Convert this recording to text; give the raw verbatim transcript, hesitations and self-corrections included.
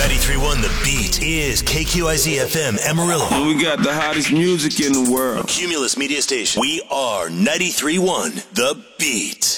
ninety-three point one The Beat is K Q I Z F M Amarillo. We got the hottest music in the world. Cumulus Media Station. We are ninety-three point one The Beat.